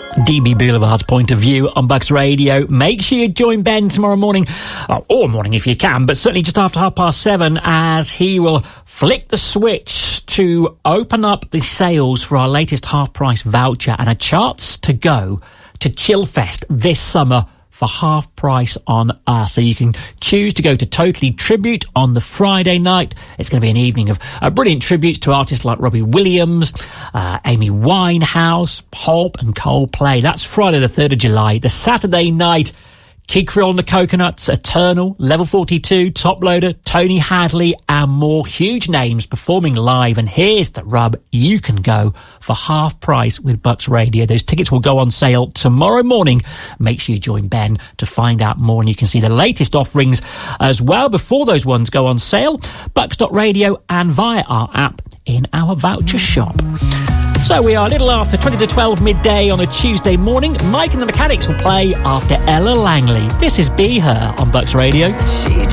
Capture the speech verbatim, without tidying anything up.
D B Boulevard's Point of View on Bucks Radio. Make sure you join Ben tomorrow morning, or morning if you can, but certainly just after half past seven, as he will flick the switch to open up the sales for our latest half-price voucher and a chance to go to Chillfest this summer for half price on us. So you can choose to go to Totally Tribute on the Friday night. It's going to be an evening of uh, brilliant tributes to artists like Robbie Williams, uh, Amy Winehouse, Pulp and Coldplay. That's Friday the third of July. The Saturday night, Kid Creole and the Coconuts, Eternal, Level forty-two, Top Loader, Tony Hadley and more huge names performing live. And here's the rub. You can go for half price with Bucks Radio. Those tickets will go on sale tomorrow morning. Make sure you join Ben to find out more. And you can see the latest offerings as well before those ones go on sale. Bucks dot radio and via our app in our voucher shop. So we are a little after twenty to twelve midday on a Tuesday morning. Mike and the Mechanics will play after Ella Langley. This is Be Her on Bucks Radio. She